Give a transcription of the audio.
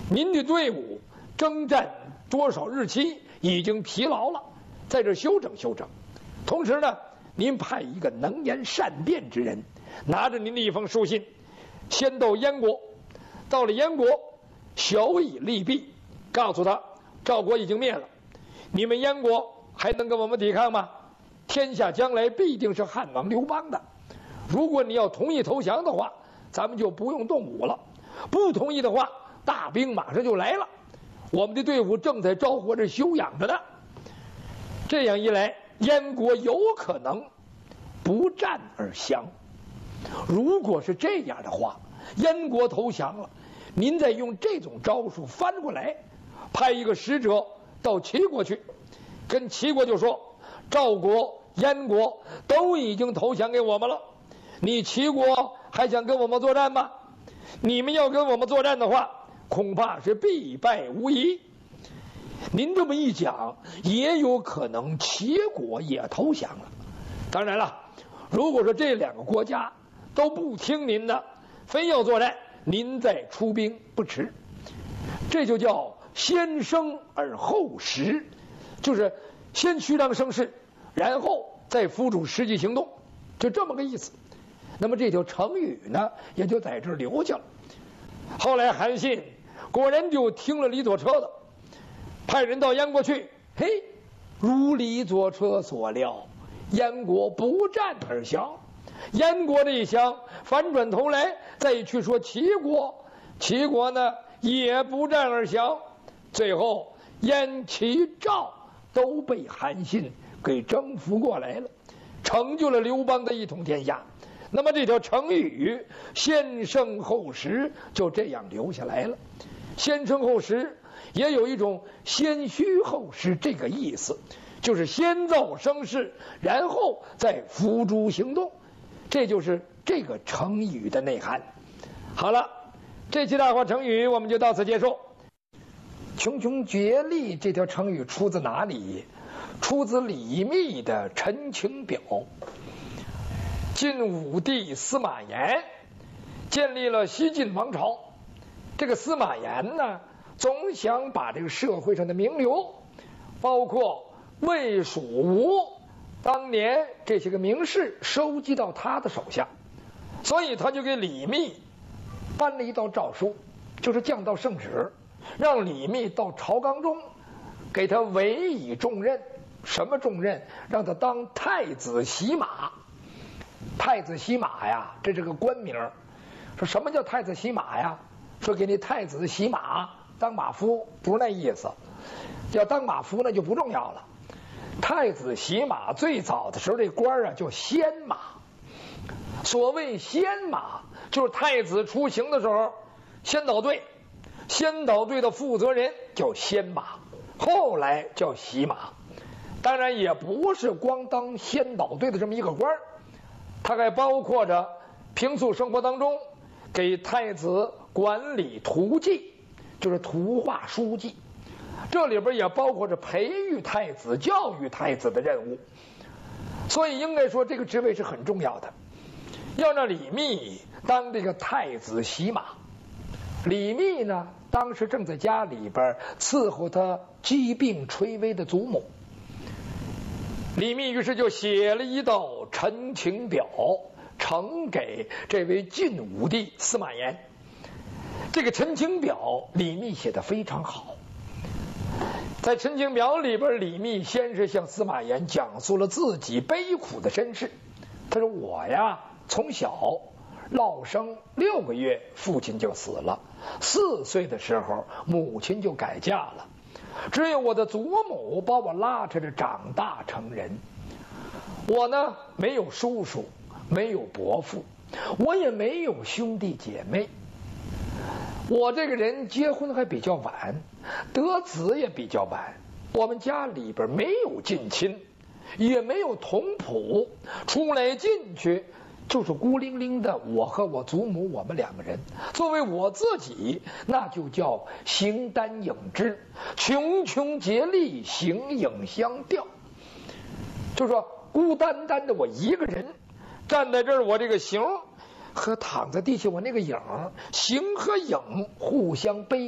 您的队伍征战多少日期已经疲劳了，在这休整休整。同时呢，您派一个能言善辩之人，拿着您的一封书信，先到燕国。到了燕国，晓以利弊，告诉他赵国已经灭了，你们燕国还能跟我们抵抗吗？天下将来必定是汉王刘邦的。如果你要同意投降的话，咱们就不用动武了；不同意的话，大兵马上就来了。我们的队伍正在昭和这休养着呢。这样一来，燕国有可能不战而降。如果是这样的话，燕国投降了，您再用这种招数翻过来，派一个使者到齐国去，跟齐国就说，赵国、燕国都已经投降给我们了，你齐国还想跟我们作战吗？你们要跟我们作战的话，恐怕是必败无疑。您这么一讲，也有可能齐国也投降了。当然了，如果说这两个国家都不听您的，非要作战，您再出兵不迟。这就叫先声而后实，就是先虚张声势，然后再付诸实际行动，就这么个意思。那么这条成语呢，也就在这儿留下了。后来韩信果然就听了李左车的，派人到燕国去。嘿，如李左车所料，燕国不战而降。燕国这一降，反转头来再去说齐国，齐国呢也不战而降。最后燕、齐、赵都被韩信给征服过来了，成就了刘邦的一统天下。那么这条成语先声后实就这样留下来了。先声后实也有一种先虚后实这个意思，就是先造声势，然后再付诸行动，这就是这个成语的内涵。好了，这期大话成语我们就到此结束。穷穷绝力这条成语出自哪里？出自李密的《陈情表》。晋武帝司马炎建立了西晋王朝，这个司马炎呢，总想把这个社会上的名流，包括魏、蜀、吴当年这些个名士收集到他的手下，所以他就给李密颁了一道诏书，就是降道圣旨，让李密到朝纲中给他委以重任。什么重任？让他当太子洗马。太子洗马呀，这是个官名。说什么叫太子洗马呀？说给你太子洗马当马夫，不是那意思。要当马夫那就不重要了。太子洗马最早的时候，这官啊叫先马。所谓先马，就是太子出行的时候，先导队，先导队的负责人叫先马，后来叫洗马。当然也不是光当先导队的这么一个官，它还包括着平素生活当中给太子管理图记，就是图画书记，这里边也包括着培育太子、教育太子的任务。所以应该说这个职位是很重要的。要让李密当这个太子洗马，李密呢当时正在家里边伺候他疾病垂危的祖母。李密于是就写了一道陈情表，呈给这位晋武帝司马炎。这个陈情表李密写得非常好。在陈情表里边，李密先是向司马炎讲述了自己悲苦的身世。他说，我呀从小落生6个月，父亲就死了；4岁的时候，母亲就改嫁了。只有我的祖母把我拉扯着长大成人。我呢没有叔叔，没有伯父，我也没有兄弟姐妹。我这个人结婚还比较晚，得子也比较晚。我们家里边没有近亲，也没有同谱，出来进去就是孤零零的我和我祖母，我们2个人。作为我自己，那就叫形单影只，穷穷竭力，形影相吊。就说孤单单的我一个人站在这儿，我这个形和躺在地下我那个影，形和影互相背